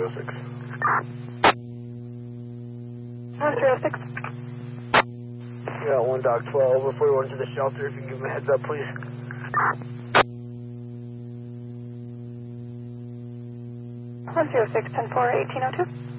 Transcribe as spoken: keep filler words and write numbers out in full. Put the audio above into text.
oh six. one three oh six. Yeah, one Doc twelve, we're forty-one to the shelter. If you can give him a heads up, please. one zero six, ten four, eighteen oh two.